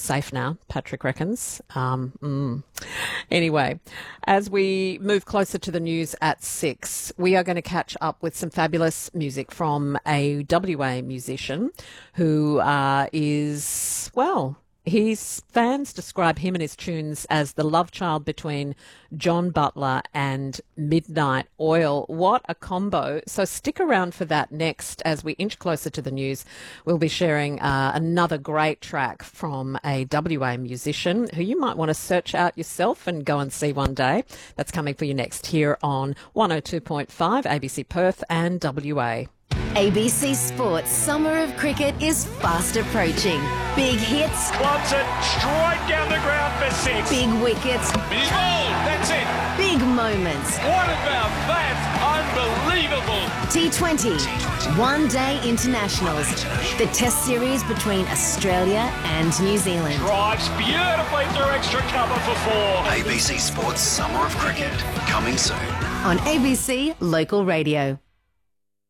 safe now, Patrick reckons. Anyway, as we move closer to the news at 6, we are going to catch up with some fabulous music from a WA musician who is, well, his fans describe him and his tunes as the love child between John Butler and Midnight Oil. What a combo. So stick around for that next. As we inch closer to the news, we'll be sharing another great track from a WA musician who you might want to search out yourself and go and see one day. That's coming for you next here on 102.5 ABC Perth and WA. ABC Sports Summer of Cricket is fast approaching. Big hits. Clubs it straight down the ground for 6. Big wickets. He's bowled. That's it. Big moments. What about that? Unbelievable. T20. One-day internationals. The test series between Australia and New Zealand. Drives beautifully through extra cover for 4. ABC Sports Summer of Cricket, coming soon. On ABC Local Radio.